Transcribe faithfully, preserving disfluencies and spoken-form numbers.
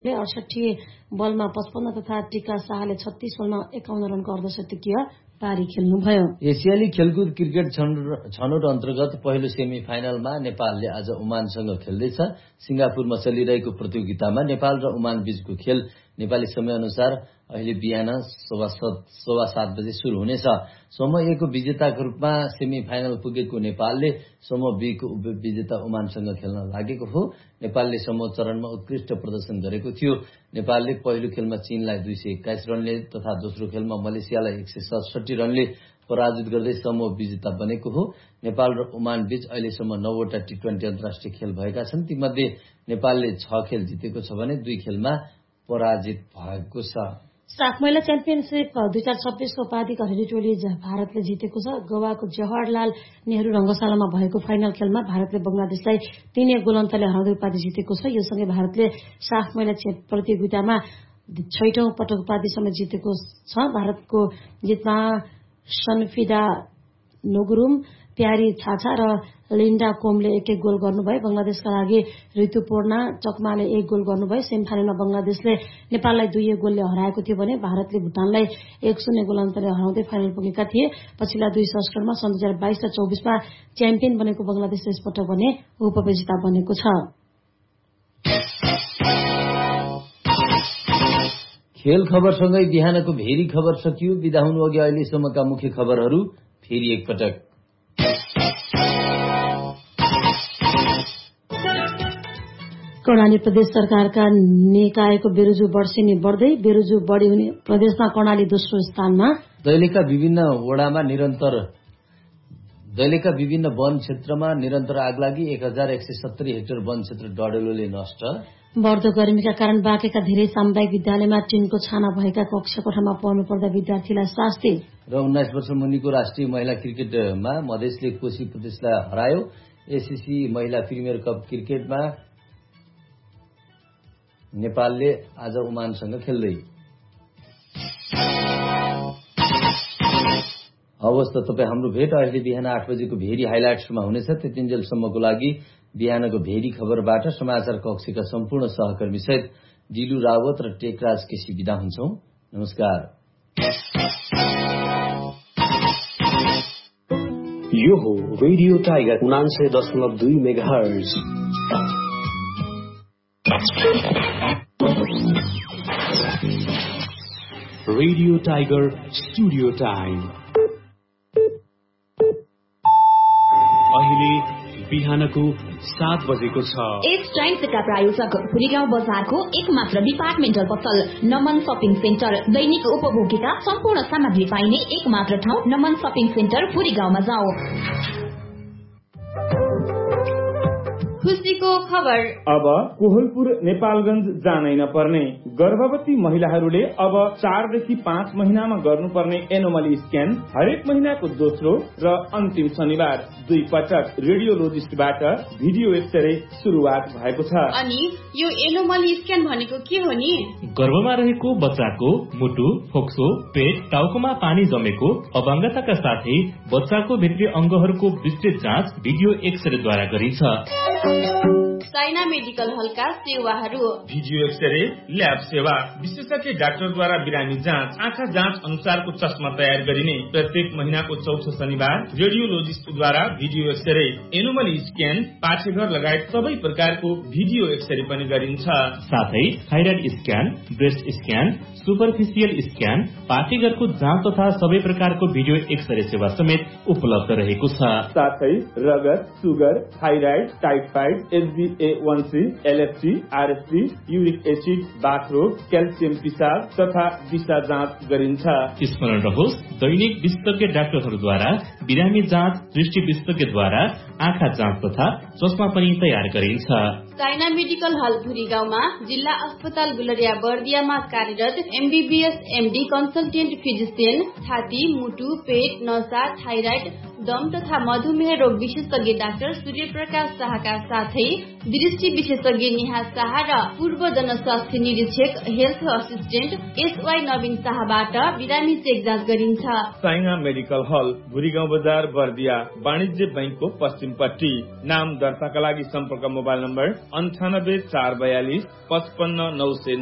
अडसठी बलमा पचपन्न तथा टिका शाहले छत्तीस बलमा एकाउन्न रनको अर्धशतकीय पारी खेल्नुभयो। एसियाली खेलकुद क्रिकेट छनौट अन्तर्गत पहिलो सेमी फाइनलमा नेपालले आज ओमानसँग खेल्दैछ। सिंगापुरमा चलिरहेको प्रतियोगितामा नेपाल र ओमान बीचको खेल नेपाली समय अनुसार अहिले बिहान सवा सात बजे सुरु हुनेछ। समूह ए को विजेताको रूपमा सेमी फाइनल पुगेको नेपालले समूह बी को उपविजेता ओमानसँग खेल्न लागेको हो। नेपालले समूह चरणमा उत्कृष्ट प्रदर्शन गरेको थियो। नेपालले पहिलो खेलमा चीनलाई दुई सय एक्काइस रनले तथा दोस्रो खेलमा मलेसियालाई एक सय सडसठी रनले पराजित गर्दै समूह विजेता बनेको हो। नेपाल र ओमान बीच अहिलेसम्म नौवटा टी ट्वेन्टी अन्तर्राष्ट्रिय खेल भएका छन्। तीमध्ये नेपालले छ खेल जितेको छ भने दुई खेलमा पराजित भएको छ। साफ महिला च्याम्पियनसिप दुई हजार छब्बीसको उपाधि घरेलु टोली भारतले जितेको छ। गोवाको जवाहरलाल नेहरू रंगशालामा भएको फाइनल खेलमा भारतले बंगलादेशलाई तीन एक गोल अन्तरले हराउँदै उपाधि जितेको छ। यो सँगै भारतले साफ महिला प्रतियोगितामा छैटौं पटक उपाधि समेत जितेको छ। भारतको जितमा सनफिदा नोगुरुम, प्यारी छाछा र लिन्डा कोमले एक एक गोल गर्नुभयो। बंगलादेशका लागि ऋतुपूर्णा चकमाले एक गोल गर्नुभयो। सेमी फाइनलमा बंगलादेशले नेपाललाई दुई एक गोलले हराएको थियो भने भारतले भुटानलाई एक शून्य गोल अन्तरले हराउँदै फाइनल पुगेका थिए। पछिल्ला दुई संस्करणमा सन् दुई हजार बाइस र चौबिसमा च्याम्पियन बनेको बंगलादेश यसपटक भने उपविजेता बनेको छ। खेल खबरसँगै बिहानको भेरी खबर सकियो। बिदा हुनु अघि अहिलेसम्मका मुख्य खबरहरू फेरि एकपटक। कर्णाली प्रदेश सरकारका निकायको बेरोजु वर्षेनी बढ्दै बेरोजु बढी हुने प्रदेशमा कर्णाली दोस्रो स्थानमा। दैलेखका विभिन्न वडामा निरन्तर दैलेखका विभिन्न वन क्षेत्रमा निरन्तर आगलागी एक हजार एक सय सत्तरी हेक्टर वन क्षेत्र डढेलोले नष्ट। बढ्दो गर्मीका कारण बाँकेका धेरै सामुदायिक विद्यालयमा टिनको छाना भएका कक्ष कोठामा पढ्नु पर्दा विद्यार्थीलाई शास्ति। र उन्नाइस वर्ष मुनिको राष्ट्रिय महिला क्रिकेटमा मधेसले कोशी प्रदेशलाई हरायो। एसिसी महिला प्रिमियर कप क्रिकेटमा नेपालले आज ओमानसँग खेल्दै। हवस् त तपाईँ हाम्रो भेट अहिले बिहान आठ बजेको भेरी हाइलाइट्समा हुनेछ। त्यतिन्जेलसम्मको लागि बिहानको भेरी खबरबाट समाचार कक्षका सम्पूर्ण सहकर्मी सहित डिलु रावत र टेकराज केसी बिदा हुन्छौं। नमस्कार। यो हो रेडियो टाइगर उनान्सय दशमलव दुई megahertz. Radio tiger studio time अहिले बिहानको सात बजेको छ। यस टाइम्सका प्रायोजक भुरीगाउँ बजारको एक मात्र डिपार्टमेन्टल पसल नमन शपिङ सेन्टर। दैनिक उपभोग्यता सम्पूर्ण सामग्री पाइने एक मात्र ठाउँ नमन शपिङ सेन्टर भुरीगाउँमा जाऊ। खुसीको खबर। अब कोहलपुर नेपालगंज जानै नपर्ने। गर्भवती महिलाहरूले अब चारदेखि पाँच महिनामा गर्नुपर्ने एनोमली स्क्यान हरेक महिनाको दोस्रो र अन्तिम शनिबार दुई पटक रेडियोलोजिस्टबाट भिडियो एक्सरे शुरूआत भएको छ। अनि यो एनोमली स्क्यान भनेको के हो नि? गर्भमा रहेको बच्चाको मुटु, फोक्सो, पेट, टाउकोमा पानी जमेको, अपाङ्गताका साथै बच्चाको भित्री अंगहरूको विस्तृत जाँच भिडियो एक्सरेद्वारा गरिन्छ। साइना मेडिकल हलका सेवाहरू भिडियो एक्सरे, ल्याब सेवा, विशेषज्ञ डाक्टरद्वारा बिरामी जाँच, आँखा जाँच अनुसारको चस्मा तयार गरिने, प्रत्येक महिनाको चौथो शनिबार रेडियोलोजिस्टद्वारा भिडियो एक्सरे, एनोमली स्क्यान, पाठेघर लगायत सबै प्रकारको भिडियो एक्सरे पनि गरिन्छ। साथै thyroid scan, breast scan, superficial scan, पाठेघरको जाँच तथा सबै प्रकारको भिडियो एक्सरे सेवा समेत उपलब्ध रहेको छ। साथै रगत, सुगर, थाइराइड, टाइफाइड, एचबी ए वन C, LFT, RST, uric acid, बाथरोग, calcium पिसाब तथा दिशा जाँच गरिन्छ। स्मरण रहोस्, दैनिक विशेषज्ञ डाक्टरहरूद्वारा बिरामी जाँच, दृष्टि विशेषज्ञद्वारा आँखा जाँच तथा चस्मा पनि तयार गरिन्छ। साइना मेडिकल हल भुरी गाउँमा, जिल्ला अस्पताल गुलरिया बर्दियामा कार्यरत एमबीबीएस एमडी कन्सल्टेन्ट फिजिशियन, छाती, मुटु, पेट, नसा, थाइराइड, दम तथा मधुमेह रोग विशेषज्ञ डाक्टर सूर्य प्रकाश शाहका साथै दृष्टि विशेषज्ञ नेहा शाह र पूर्व जनस्वास्थ्य निरीक्षक हेल्थ असिस्टेन्ट एसवाई नवीन शाहबाट बिरामी चेक जाँच गरिन्छ। साइना मेडिकल हल भुरीगाउँ बजार बर्दिया वाणिज्य बैंकको पश्चिमपट्टि। नाम दर्ताका लागि सम्पर्क मोबाइल नम्बर अन्ठानब्बे चार बयालिस पचपन्न नौ सय